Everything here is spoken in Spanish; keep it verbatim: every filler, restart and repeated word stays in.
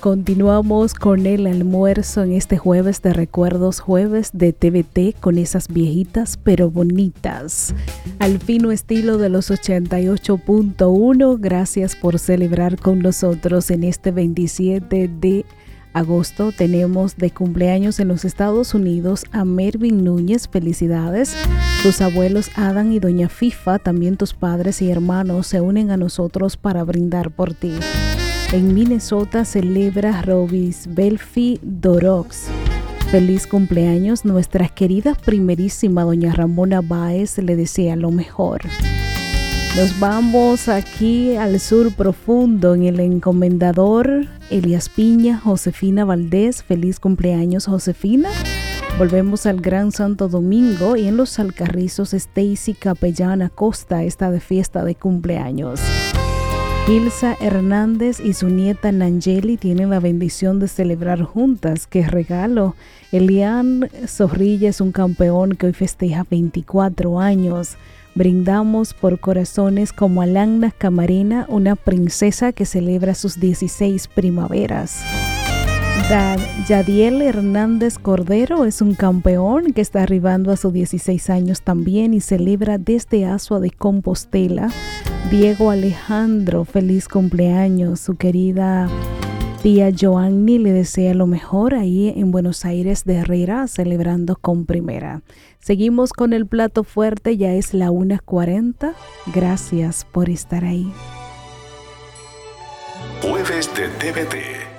Continuamos con el almuerzo en este jueves de recuerdos, jueves de T V T con esas viejitas pero bonitas. Al fino estilo de los ochenta y ocho punto uno, gracias por celebrar con nosotros en este veintisiete de agosto. Tenemos de cumpleaños en los Estados Unidos a Mervin Núñez, felicidades. Tus abuelos Adam y doña Fifa, también tus padres y hermanos se unen a nosotros para brindar por ti. En Minnesota celebra Robis Belfi Dorox. Feliz cumpleaños, nuestra querida primerísima doña Ramona Báez le desea lo mejor. Nos vamos aquí al sur profundo en el encomendador Elias Piña, Josefina Valdés. Feliz cumpleaños, Josefina. Volvemos al Gran Santo Domingo y en los Alcarrizos Stacy Capellán Acosta está de fiesta de cumpleaños. Ilsa Hernández y su nieta Nangeli tienen la bendición de celebrar juntas. ¡Qué regalo! Elian Zorrilla es un campeón que hoy festeja veinticuatro años. Brindamos por corazones como Alana Camarena, una princesa que celebra sus dieciséis primaveras. Yadiel Hernández Cordero es un campeón que está arribando a sus dieciséis años también y celebra desde Asua de Compostela. Diego Alejandro, feliz cumpleaños. Su querida tía Joanny le desea lo mejor ahí en Buenos Aires de Herrera, celebrando con primera. Seguimos con el plato fuerte, ya es la una cuarenta. Gracias por estar ahí. Jueves de T V T.